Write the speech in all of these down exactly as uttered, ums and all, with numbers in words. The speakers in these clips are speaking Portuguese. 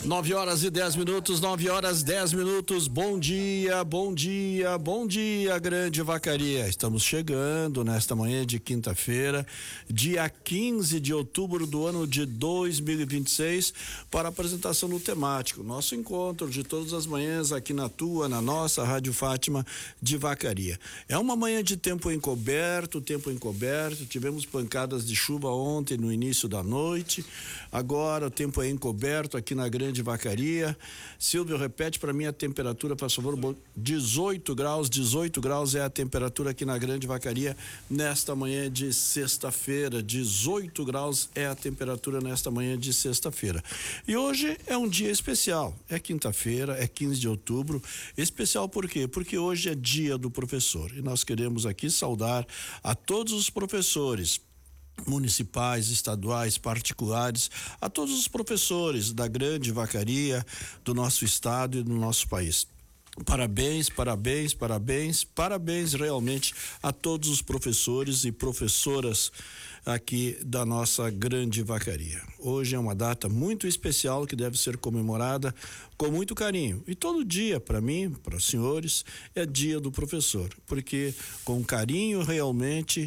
Nove horas e dez minutos, nove horas dez minutos. Bom dia, bom dia, bom dia, Grande Vacaria. Estamos chegando nesta manhã de quinta-feira, dia quinze de outubro do ano de dois mil e vinte e seis, para a apresentação do temático. Nosso encontro de todas as manhãs aqui na tua, na nossa Rádio Fátima de Vacaria. É uma manhã de tempo encoberto, tempo encoberto. Tivemos pancadas de chuva ontem no início da noite. Agora o tempo é encoberto aqui na Grande de Vacaria. Silvio, repete para mim a temperatura, por favor. dezoito graus, dezoito graus é a temperatura aqui na Grande Vacaria nesta manhã de sexta-feira. dezoito graus é a temperatura nesta manhã de sexta-feira. E hoje é um dia especial. É quinta-feira, é quinze de outubro. Especial por quê? Porque hoje é dia do professor. E nós queremos aqui saudar a todos os professores municipais, estaduais, particulares, a todos os professores da Grande Vacaria, do nosso estado e do nosso país. Parabéns, parabéns, parabéns, parabéns realmente a todos os professores e professoras aqui da nossa Grande Vacaria. Hoje é uma data muito especial que deve ser comemorada com muito carinho. E todo dia, para mim, para os senhores, é dia do professor, porque com carinho realmente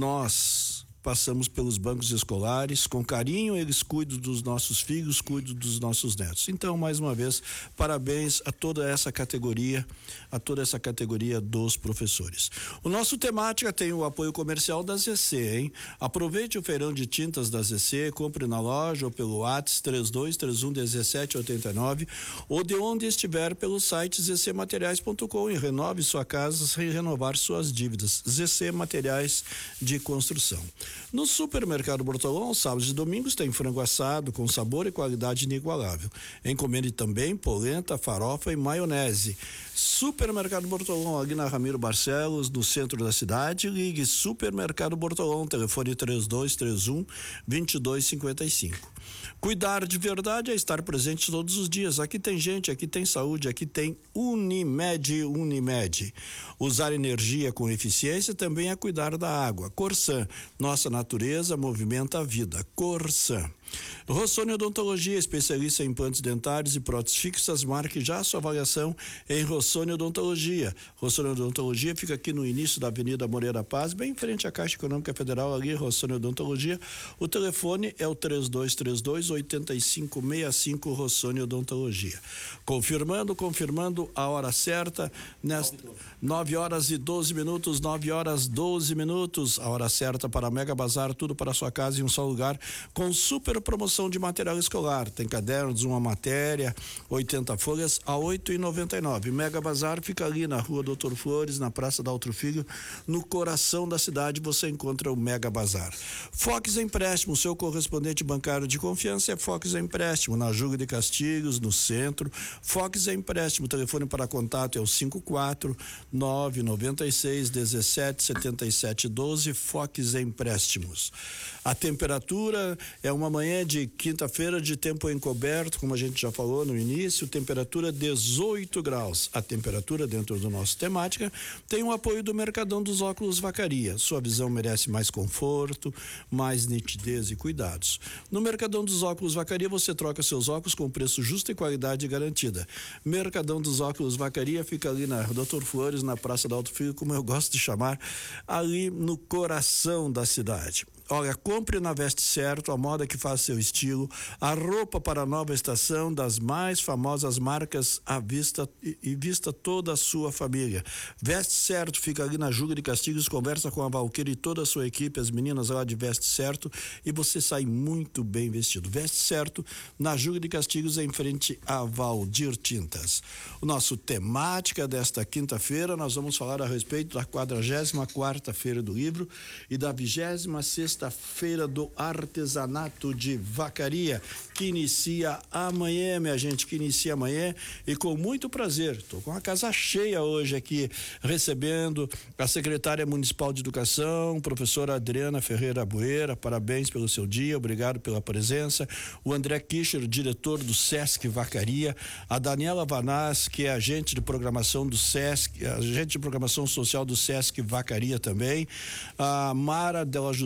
nós passamos pelos bancos escolares, com carinho eles cuidam dos nossos filhos, cuidam dos nossos netos. Então, mais uma vez, parabéns a toda essa categoria, a toda essa categoria dos professores. O nosso temática tem o apoio comercial da Z C, hein? Aproveite o feirão de tintas da Z C, compre na loja ou pelo WhatsApp três dois três um um sete oito nove ou de onde estiver pelo site z c materiais ponto com e renove sua casa sem renovar suas dívidas. Z C Materiais de Construção. No Supermercado Bortolão, sábados e domingos, tem frango assado com sabor e qualidade inigualável. Encomende também polenta, farofa e maionese. Supermercado Bortolão, ali na Ramiro Barcelos, no centro da cidade. Ligue Supermercado Bortolão, telefone três dois três um, dois dois cinco cinco. Cuidar de verdade é estar presente todos os dias. Aqui tem gente, aqui tem saúde, aqui tem Unimed, Unimed. Usar energia com eficiência também é cuidar da água. Corsan, nossa natureza movimenta a vida. Corsan. Rossoni Odontologia, especialista em implantes dentários e próteses fixas. Marque já a sua avaliação em Rossoni Odontologia. Rossoni Odontologia fica aqui no início da Avenida Moreira Paz, bem em frente à Caixa Econômica Federal, ali, Rossoni Odontologia. O telefone é o três dois três dois, oito cinco seis cinco, Rossoni Odontologia. Confirmando, confirmando a hora certa, nesta nove horas e doze minutos, nove horas doze minutos, a hora certa para Mega Bazar, tudo para a sua casa em um só lugar, com super promoção de material escolar. Tem cadernos, uma matéria, oitenta folhas a oito e noventa e nove. Mega Bazar fica ali na Rua Doutor Flores, na Praça da Outro Filho, no coração da cidade você encontra o Mega Bazar. Fox Empréstimo, seu correspondente bancário de confiança é Fox Empréstimo, na Júlio de Castilhos, no centro. Fox Empréstimo, telefone para contato é o cinco quatro nove nove seis um sete sete sete um dois. Fox Empréstimos. A temperatura é uma manhã de quinta-feira de tempo encoberto, como a gente já falou no início, temperatura dezoito graus. A temperatura dentro do nosso temática tem o apoio do Mercadão dos Óculos Vacaria. Sua visão merece mais conforto, mais nitidez e cuidados. No Mercadão dos Óculos Vacaria você troca seus óculos com preço justo e qualidade garantida. Mercadão dos Óculos Vacaria fica ali na Doutor Flores, na Praça da Alto Filho, como eu gosto de chamar, ali no coração da cidade. Olha, compre na Veste Certo, a moda que faz seu estilo, a roupa para a nova estação das mais famosas marcas à vista e, e vista toda a sua família. Veste Certo fica ali na Júlio de Castilhos, conversa com a Valqueira e toda a sua equipe, as meninas lá de Veste Certo, e você sai muito bem vestido. Veste Certo na Júlio de Castilhos, em frente a Valdir Tintas. O nosso temática desta quinta-feira, nós vamos falar a respeito da quadragésima quarta Feira do Livro e da vigésima sexta Feira do Artesanato de Vacaria, que inicia amanhã, minha gente, que inicia amanhã, e com muito prazer, estou com a casa cheia hoje aqui, recebendo a secretária municipal de educação, professora Adriana Ferreira Bueira. Parabéns pelo seu dia, obrigado pela presença. O André Kischer, diretor do Sesc Vacaria, a Daniela Vanaz, que é agente de programação do Sesc, agente de programação social do Sesc Vacaria também, a Mara Della Justina do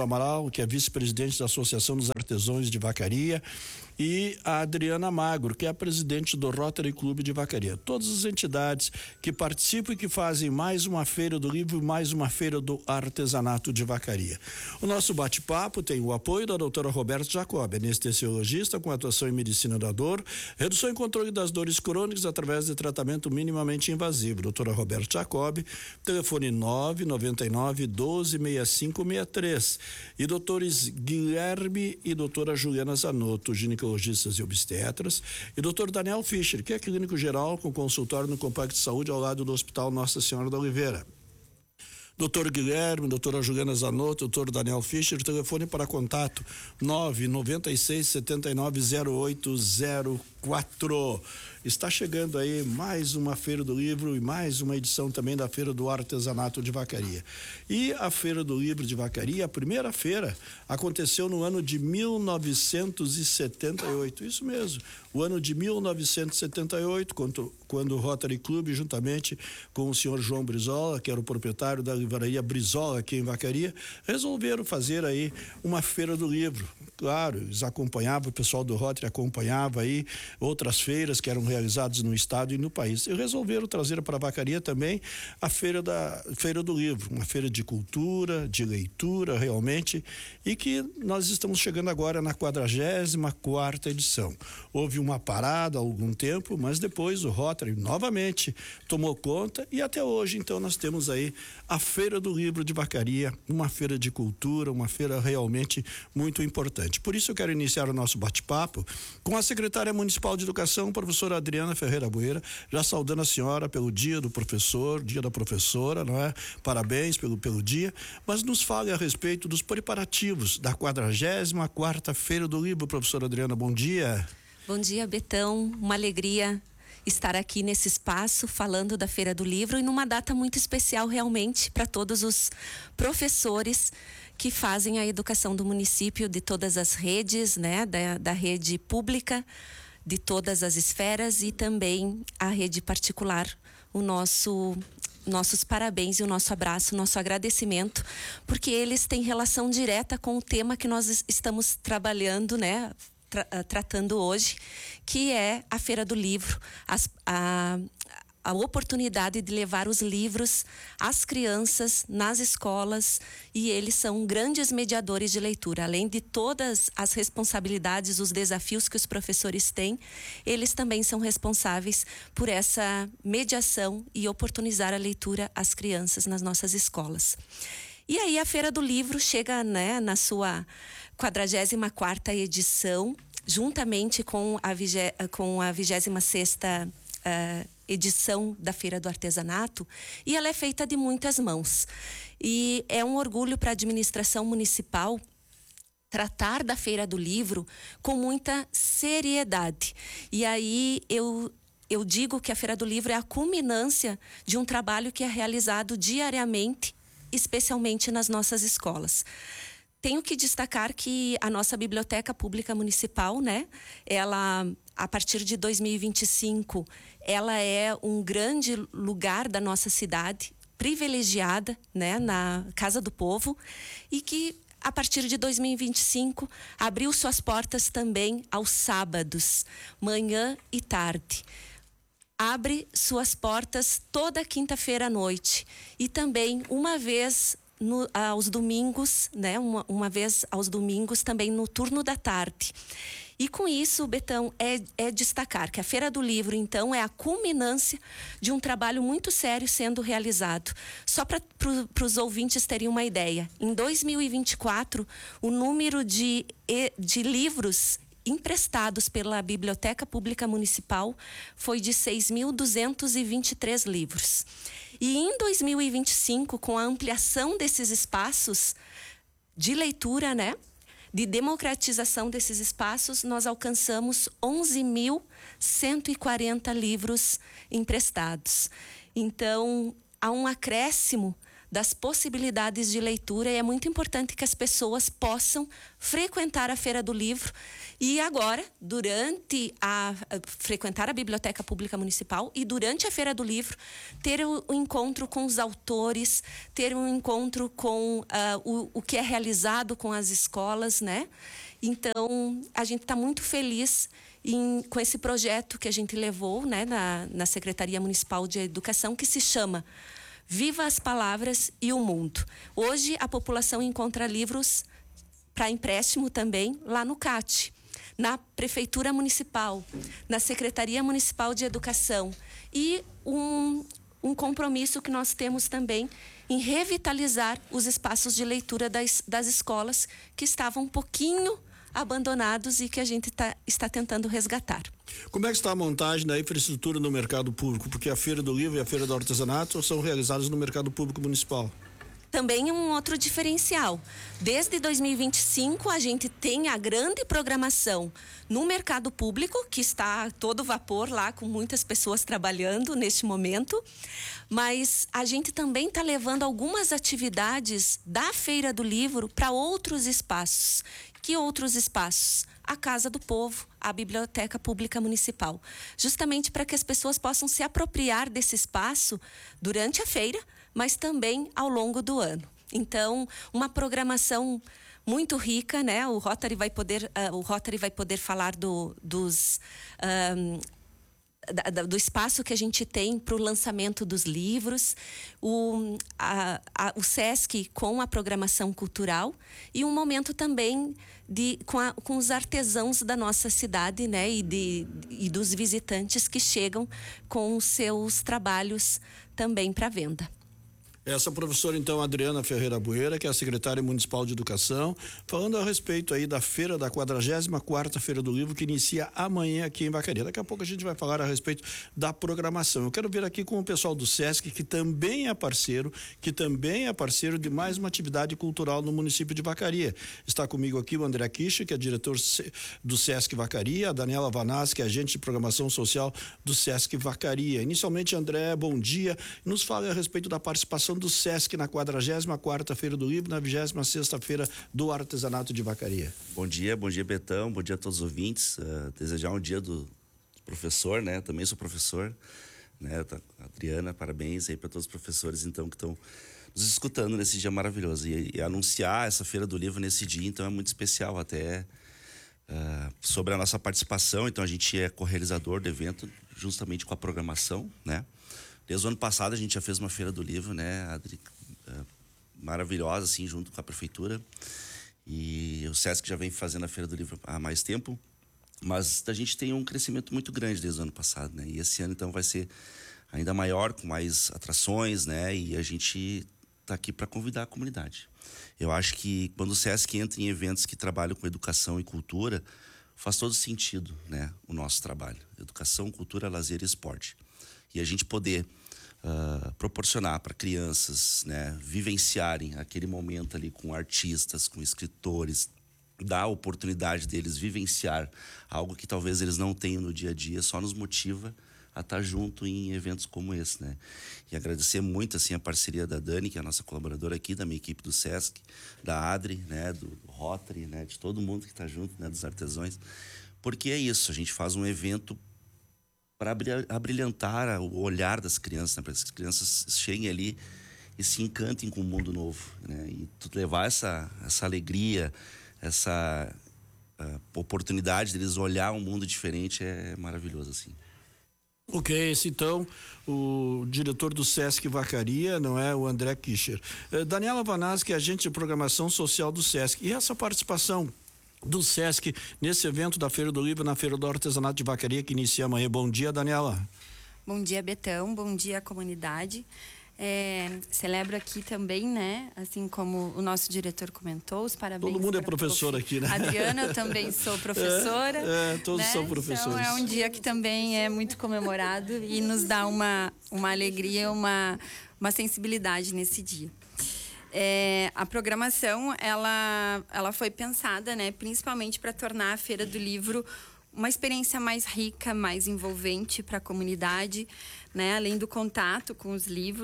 Ângela Amaral, que é vice-presidente da Associação dos Artesãos de Vacaria, e a Adriana Magro, que é a presidente do Rotary Clube de Vacaria. Todas as entidades que participam e que fazem mais uma feira do livro e mais uma feira do artesanato de Vacaria. O nosso bate-papo tem o apoio da doutora Roberta Jacob, anestesiologista com atuação em medicina da dor, redução e controle das dores crônicas através de tratamento minimamente invasivo. Doutora Roberta Jacob, telefone nove nove nove, doze, sessenta e cinco, sessenta e três. E doutores Guilherme e doutora Juliana Zanotto, ginecologistas e obstetras, e doutor Daniel Fischer, que é clínico geral com consultório no Complexo de Saúde ao lado do Hospital Nossa Senhora da Oliveira. doutor Guilherme, doutora Juliana Zanotto, doutor Daniel Fischer, telefone para contato nove nove seis, sete nove zero oito zero quatro. Está chegando aí mais uma Feira do Livro e mais uma edição também da Feira do Artesanato de Vacaria. E a Feira do Livro de Vacaria, a primeira feira, aconteceu no ano de mil novecentos e setenta e oito. Isso mesmo, o ano de mil novecentos e setenta e oito, quando, quando o Rotary Club, juntamente com o senhor João Brizola, que era o proprietário da livraria Brizola aqui em Vacaria, resolveram fazer aí uma Feira do Livro. Claro, eles acompanhavam, o pessoal do Rotary acompanhava aí outras feiras que eram realizadas no estado e no país. E resolveram trazer para a Vacaria também a feira da feira do livro, uma feira de cultura, de leitura realmente, e que nós estamos chegando agora na quadragésima quarta edição. Houve uma parada há algum tempo, mas depois o Rotary novamente tomou conta e até hoje então nós temos aí a Feira do Livro de Vacaria, uma feira de cultura, uma feira realmente muito importante. Por isso eu quero iniciar o nosso bate-papo com a secretária municipal de educação, professora Adriana Ferreira Bueira, já saudando a senhora pelo dia do professor, dia da professora, não é? Parabéns pelo, pelo dia, mas nos fale a respeito dos preparativos da quadragésima quarta Feira do Livro, professora Adriana, bom dia. Bom dia, Betão, uma alegria estar aqui nesse espaço falando da Feira do Livro e numa data muito especial realmente para todos os professores que fazem a educação do município, de todas as redes, né, da, da rede pública, de todas as esferas e também a rede particular. O nosso nossos parabéns e o nosso abraço, o nosso agradecimento, porque eles têm relação direta com o tema que nós estamos trabalhando, né, tra tratando hoje, que é a Feira do Livro, as, a a oportunidade de levar os livros às crianças nas escolas, e eles são grandes mediadores de leitura. Além de todas as responsabilidades, os desafios que os professores têm, eles também são responsáveis por essa mediação e oportunizar a leitura às crianças nas nossas escolas. E aí a Feira do Livro chega, né, na sua quadragésima quarta edição, juntamente com a, vigé com a vigésima sexta uh, edição da Feira do Artesanato, e ela é feita de muitas mãos. E é um orgulho para a administração municipal tratar da Feira do Livro com muita seriedade. E aí eu, eu digo que a Feira do Livro é a culminância de um trabalho que é realizado diariamente, especialmente nas nossas escolas. Tenho que destacar que a nossa Biblioteca Pública Municipal, né, ela, a partir de dois mil e vinte e cinco, ela é um grande lugar da nossa cidade, privilegiada, né, na Casa do Povo, e que a partir de dois mil e vinte e cinco abriu suas portas também aos sábados, manhã e tarde. Abre suas portas toda quinta-feira à noite e também uma vez no, aos domingos, né, uma, uma vez aos domingos também no turno da tarde. E com isso, Betão, é, é destacar que a Feira do Livro, então, é a culminância de um trabalho muito sério sendo realizado. Só para pro, os ouvintes terem uma ideia, em dois mil e vinte e quatro, o número de, de livros emprestados pela Biblioteca Pública Municipal foi de seis mil duzentos e vinte e três livros. E em dois mil e vinte e cinco, com a ampliação desses espaços de leitura, né, de democratização desses espaços, nós alcançamos onze mil cento e quarenta livros emprestados. Então, há um acréscimo das possibilidades de leitura, e é muito importante que as pessoas possam frequentar a Feira do Livro e agora, durante a, a frequentar a Biblioteca Pública Municipal e durante a Feira do Livro, ter o, o encontro com os autores, ter um encontro com uh, o, o que é realizado com as escolas, né? Então, a gente está muito feliz em, com esse projeto que a gente levou, né, na, na Secretaria Municipal de Educação, que se chama Viva as Palavras e o Mundo. Hoje, a população encontra livros para empréstimo também lá no C A T, na Prefeitura Municipal, na Secretaria Municipal de Educação. E um, um compromisso que nós temos também em revitalizar os espaços de leitura das, das escolas que estavam um pouquinho abandonados e que a gente tá, está tentando resgatar. Como é que está a montagem da infraestrutura no mercado público? Porque a Feira do Livro e a Feira do Artesanato são realizadas no mercado público municipal. Também é um outro diferencial. Desde dois mil e vinte e cinco, a gente tem a grande programação no mercado público, que está a todo vapor lá, com muitas pessoas trabalhando neste momento. Mas a gente também está levando algumas atividades da Feira do Livro para outros espaços. Que outros espaços? A Casa do Povo, a Biblioteca Pública Municipal. Justamente para que as pessoas possam se apropriar desse espaço durante a feira, mas também ao longo do ano. Então, uma programação muito rica, né? O Rotary vai poder, uh, o Rotary vai poder falar do, dos, um, da, da, do espaço que a gente tem para o lançamento dos livros, o, a, a, o SESC com a programação cultural e um momento também de, com, a, com os artesãos da nossa cidade, né? E, de, e dos visitantes que chegam com os seus trabalhos também para venda. Essa professora, então, Adriana Ferreira Bueira, que é a secretária municipal de Educação, falando a respeito aí da feira, da quadragésima quarta Feira do Livro, que inicia amanhã aqui em Vacaria. Daqui a pouco a gente vai falar a respeito da programação. Eu quero vir aqui com o pessoal do SESC, que também é parceiro, que também é parceiro de mais uma atividade cultural no município de Vacaria. Está comigo aqui o André Kischer, que é diretor do SESC Vacaria, a Daniela Vanassi, que é agente de programação social do SESC Vacaria. Inicialmente, André, bom dia. Nos fale a respeito da participação do SESC na quadragésima quarta Feira do Livro, na vigésima sexta Feira do Artesanato de Vacaria. Bom dia, bom dia, Betão, bom dia a todos os ouvintes. Uh, desejar um dia do professor, né? Também sou professor, né? Adriana, parabéns aí para todos os professores, então, que estão nos escutando nesse dia maravilhoso. E, e anunciar essa Feira do Livro nesse dia, então, é muito especial, até uh, sobre a nossa participação. Então, a gente é co-realizador do evento, justamente com a programação, né? Desde o ano passado a gente já fez uma Feira do Livro, né, Adri, uh, maravilhosa, assim, junto com a prefeitura. E o SESC já vem fazendo a Feira do Livro há mais tempo, mas a gente tem um crescimento muito grande desde o ano passado, né? E esse ano, então, vai ser ainda maior, com mais atrações, né? E a gente está aqui para convidar a comunidade. Eu acho que quando o SESC entra em eventos que trabalham com educação e cultura, faz todo sentido, né, o nosso trabalho. Educação, cultura, lazer e esporte. E a gente poder uh, proporcionar para crianças, né, vivenciarem aquele momento ali com artistas, com escritores, dar a oportunidade deles vivenciar algo que talvez eles não tenham no dia a dia, só nos motiva a estar junto em eventos como esse, né? E agradecer muito, assim, a parceria da Dani, que é a nossa colaboradora aqui, da minha equipe do SESC, da Adri, né, do Rotary, né, de todo mundo que está junto, né, dos artesãos, porque é isso, a gente faz um evento para abrilhantar o olhar das crianças, né? Para que as crianças cheguem ali e se encantem com o mundo novo, né? E levar essa, essa alegria, essa uh, oportunidade deles olhar um mundo diferente é maravilhoso, assim. Ok, esse então, o diretor do SESC Vacaria, não é, o André Kischer. Uh, Daniela Vanassi, que é agente de programação social do SESC. E essa participação do SESC nesse evento da Feira do Livro, na Feira do Artesanato de Vacaria, que inicia amanhã. Bom dia, Daniela. Bom dia, Betão. Bom dia, comunidade. É, celebro aqui também, né, assim como o nosso diretor comentou, os parabéns. Todo mundo é professor aqui, né? Adriana, eu também sou professora. É, é todos né? são professores. Então é um dia que também é muito comemorado e nos dá uma, uma alegria, uma, uma sensibilidade nesse dia. É, a programação, ela, ela foi pensada, né, principalmente para tornar a Feira do Livro uma experiência mais rica, mais envolvente para a comunidade, né? Além do contato com os livros,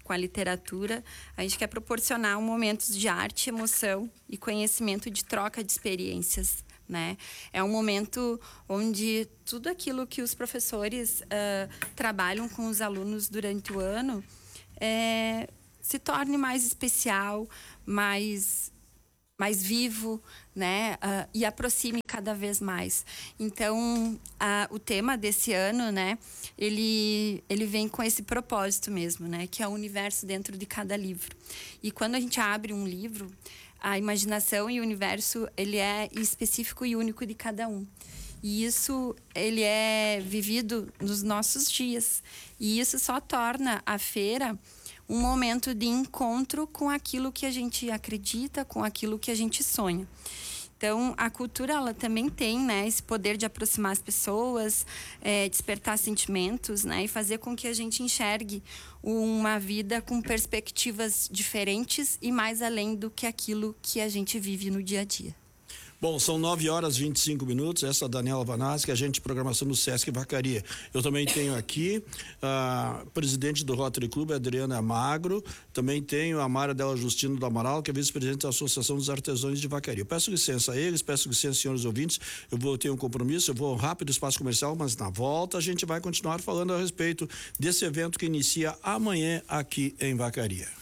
com a literatura, a gente quer proporcionar um momentos de arte, emoção e conhecimento de troca de experiências, né? É um momento onde tudo aquilo que os professores uh, trabalham com os alunos durante o ano é, se torne mais especial, mais, mais vivo, né? Uh, e aproxime cada vez mais. Então, uh, o tema desse ano, né? Ele, ele vem com esse propósito mesmo, né? Que é o universo dentro de cada livro. E quando a gente abre um livro, a imaginação e o universo, ele é específico e único de cada um. E isso, ele é vivido nos nossos dias. E isso só torna a feira um momento de encontro com aquilo que a gente acredita, com aquilo que a gente sonha. Então, a cultura, ela também tem, né, esse poder de aproximar as pessoas, é, despertar sentimentos, né, e fazer com que a gente enxergue uma vida com perspectivas diferentes e mais além do que aquilo que a gente vive no dia a dia. Bom, são nove horas e vinte e cinco minutos. Essa é a Daniela Vanassi, agente de programação do Sesc Vacaria. Eu também tenho aqui a presidente do Rotary Club, Adriana Magro. Também tenho a Mara Della Justino do Amaral, que é vice-presidente da Associação dos Artesãos de Vacaria. Eu peço licença a eles, peço licença, senhores ouvintes. Eu vou ter um compromisso, eu vou rápido espaço comercial, mas na volta a gente vai continuar falando a respeito desse evento que inicia amanhã aqui em Vacaria.